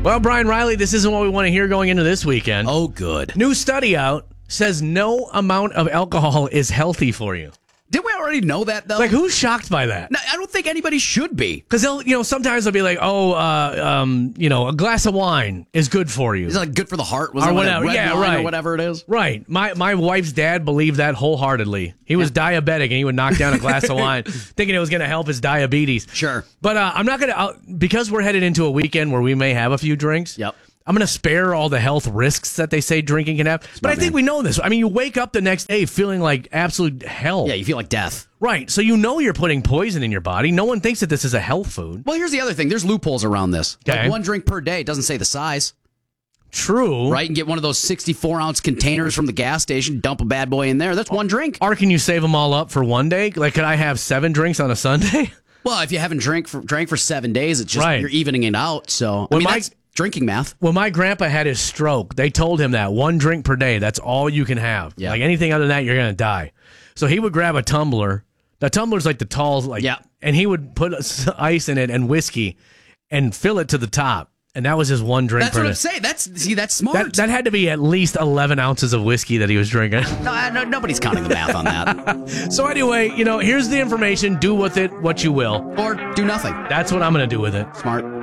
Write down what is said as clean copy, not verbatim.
Well, Brian Riley, this isn't what we want to hear going into this weekend. Oh, good. New study out says no amount of alcohol is healthy for you. Did we already know that, though? Like, who's shocked by that? No, I don't think anybody should be. Because sometimes they'll be like, a glass of wine is good for you. Is it like good for the heart? Was Or it whatever. Red Yeah, wine right. or whatever it is? Right. My wife's dad believed that wholeheartedly. He was diabetic, and he would knock down a glass of wine thinking it was going to help his diabetes. Sure. But I'm not going to, because we're headed into a weekend where we may have a few drinks. Yep. I'm going to spare all the health risks that they say drinking can have. But I think we know this. I mean, you wake up the next day feeling like absolute hell. Yeah, you feel like death. Right. So you're putting poison in your body. No one thinks that this is a health food. Well, here's the other thing. There's loopholes around this. Okay. Like 1 drink per day. It doesn't say the size. True. Right? You can get one of those 64-ounce containers from the gas station, dump a bad boy in there. That's 1 drink. Or can you save them all up for one day? Like, could I have 7 drinks on a Sunday? Well, if you haven't drank for 7 days, it's just you're evening it out. So, that's drinking math. When my grandpa had his stroke, they told him that 1 drink per day, that's all you can have. Yeah. Like anything other than that, you're going to die. So he would grab a tumbler. The tumbler's like the tall, and he would put ice in it and whiskey and fill it to the top. And that was his 1 drink That's per what day. I'm saying. That's smart. That had to be at least 11 ounces of whiskey that he was drinking. No, nobody's counting the math on that. So anyway, here's the information. Do with it what you will. Or do nothing. That's what I'm going to do with it. Smart.